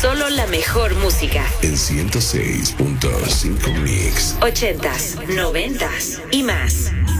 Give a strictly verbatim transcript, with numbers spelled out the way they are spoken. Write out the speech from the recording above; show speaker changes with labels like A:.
A: Solo la mejor música.
B: En ciento seis punto cinco Mix.
A: Ochentas, noventas y más.